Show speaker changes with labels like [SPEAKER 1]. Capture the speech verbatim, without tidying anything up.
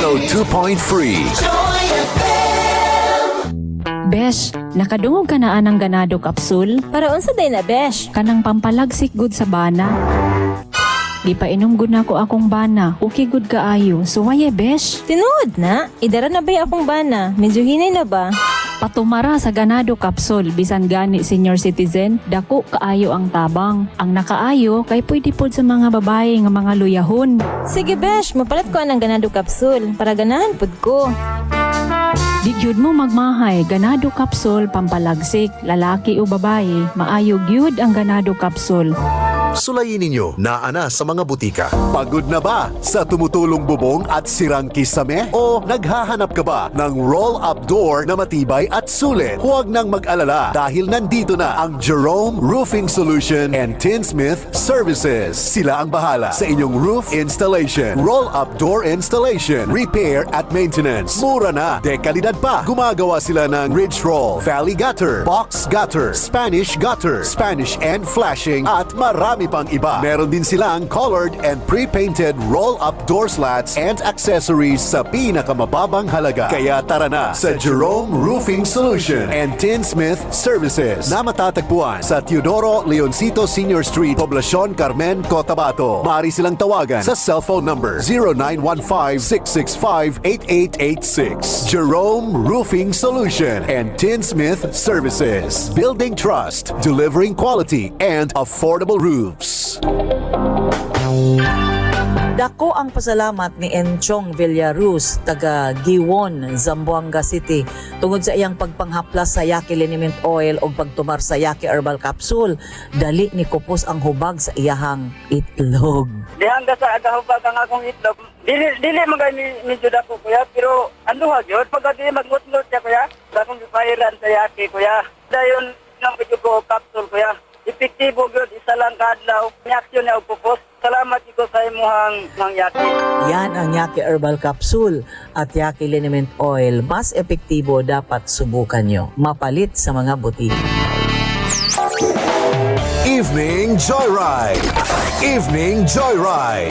[SPEAKER 1] one oh two point three.
[SPEAKER 2] Besh, nakadungog ka na anang ganado kapsul?
[SPEAKER 3] Para unsa day na, besh?
[SPEAKER 2] Kanang pampalagsik good sa bana. Di pa inom gud na ko akong bana. Okay good kaayo. So waye, besh?
[SPEAKER 3] Tinuod na? Idara na ba akong bana? Medyo hinay na ba?
[SPEAKER 2] Patumara sa ganado kapsul, bisan gani senior citizen, dako kaayo ang tabang. Ang nakaayo kay pwede pod sa mga babae nga mga luyahon.
[SPEAKER 3] Sige, besh, mapalit ko anang ganado kapsul para ganahan pod ko.
[SPEAKER 2] Di gyud mo magmahay, ganado kapsul pampalagsik, lalaki o babae, maayo gyud ang ganado kapsul.
[SPEAKER 1] Sulayin ninyo na ana sa mga butika. Pagod na ba sa tumutulong bubong at sirang kisame? O naghahanap ka ba ng roll-up door na matibay at sulit? Huwag nang mag-alala dahil nandito na ang Jerome Roofing Solution and Tinsmith Services. Sila ang bahala sa inyong roof installation, roll-up door installation, repair at maintenance. Mura na, dekalidad pa. Gumagawa sila ng ridge roll, valley gutter, box gutter, Spanish gutter, Spanish and flashing at marami pang iba. Meron din silang colored and pre-painted roll-up door slats and accessories sa pinakamababang halaga. Kaya tara na sa Jerome Roofing Solution and Tinsmith Services na matatagpuan sa Teodoro Leoncito Senior Street, Poblacion Carmen, Cotabato. Maaari silang tawagan sa cellphone number zero nine one five, six six five, eight eight eight six. Jerome Roofing Solution and Tinsmith Services. Building trust, delivering quality and affordable roofs.
[SPEAKER 4] Dako ang pasalamat ni Enchong Villaruz, taga Giwon, Zamboanga City, tungod sa iyang pagpanghaplas sa Yaki Liniment Oil o pagtumar sa Yaki Herbal Capsule. Dali ni kupos ang hubag sa iyahang itlog.
[SPEAKER 5] Dihang da sa agahubag ang akong itlog. Dili dili magay ni medyo dako kuya, pero ano ha gyud pagka di magmutmut siya kuya. Dakong gipairan sa Yaki kuya. Dayon nang medyo ko capsule kuya. Epektibo gyud isa lang kadlaw. Ni aksyon na upupos. Salamat iko sa imuhang mang Yaki.
[SPEAKER 4] Yan ang Yaki Herbal Capsule at Yaki Liniment Oil. Mas epektibo, dapat subukan nyo. Mapalit sa mga butika.
[SPEAKER 1] Evening Joyride. Evening Joyride.